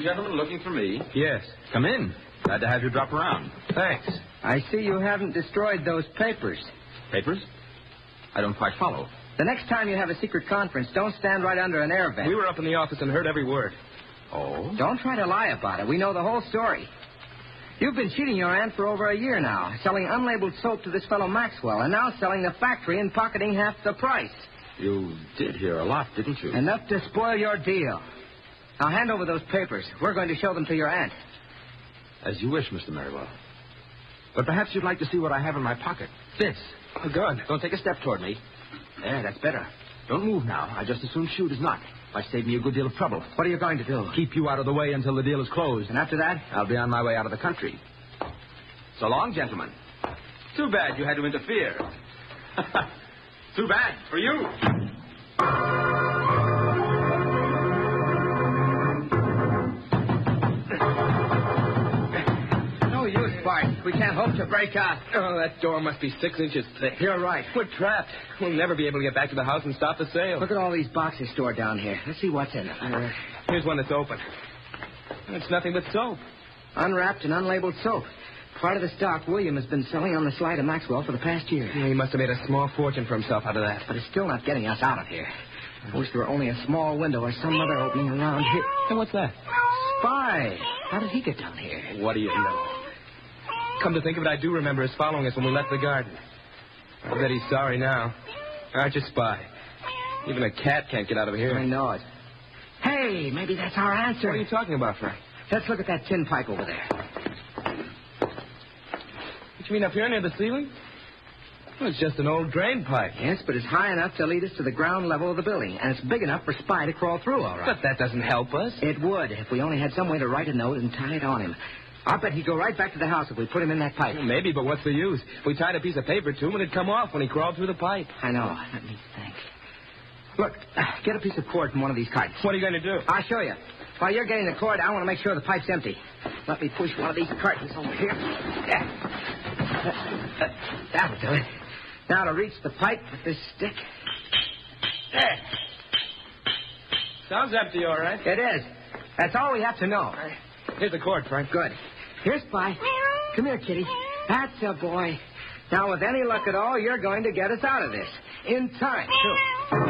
You gentlemen looking for me? Yes. Come in. Glad to have you drop around. Thanks. I see you haven't destroyed those papers. Papers? I don't quite follow. The next time you have a secret conference, don't stand right under an air vent. We were up in the office and heard every word. Oh? Don't try to lie about it. We know the whole story. You've been cheating your aunt for over a year now, selling unlabeled soap to this fellow Maxwell, and now selling the factory and pocketing half the price. You did hear a lot, didn't you? Enough to spoil your deal. Now hand over those papers. We're going to show them to your aunt. As you wish, Mr. Merriwell. But perhaps you'd like to see what I have in my pocket. This. A gun. Don't take a step toward me. There, that's better. Don't move now. I just as soon shoot as not. Might save me a good deal of trouble. What are you going to do? Keep you out of the way until the deal is closed. And after that? I'll be on my way out of the country. So long, gentlemen. Too bad you had to interfere. Too bad for you. No use, Bart. We can't hope to break out. Oh, that door must be 6 inches thick. You're right. We're trapped. We'll never be able to get back to the house and stop the sale. Look at all these boxes stored down here. Let's see what's in them. Here's one that's open. It's nothing but soap. Unwrapped and unlabeled soap. Part of the stock William has been selling on the sly to Maxwell for the past year. Yeah, he must have made a small fortune for himself out of that. But it's still not getting us out of here. I wish there were only a small window or some other opening around here. Hey, what's that? Spy. How did he get down here? What do you know? Come to think of it, I do remember his following us when we left the garden. I bet he's sorry now. Aren't you, Spy? Even a cat can't get out of here. I know it. Hey, maybe that's our answer. What are you talking about, Frank? Let's look at that tin pipe over there. What you mean up here near the ceiling? Well, it's just an old drain pipe. Yes, but it's high enough to lead us to the ground level of the building, and it's big enough for Spy to crawl through, all right. But that doesn't help us. It would, if we only had some way to write a note and tie it on him. I'll bet he'd go right back to the house if we put him in that pipe. Well, maybe, but what's the use? We tied a piece of paper to him and it'd come off when he crawled through the pipe. I know. Let me think. Look, get a piece of cord from one of these cartons. What are you going to do? I'll show you. While you're getting the cord, I want to make sure the pipe's empty. Let me push one of these cartons over here. That'll do it. Now to reach the pipe with this stick. There. Sounds empty, all right. It is. That's all we have to know. Here's the cord, Frank. Good. Here's Spy. Come here, kitty. That's a boy. Now, with any luck at all, you're going to get us out of this. In time, too.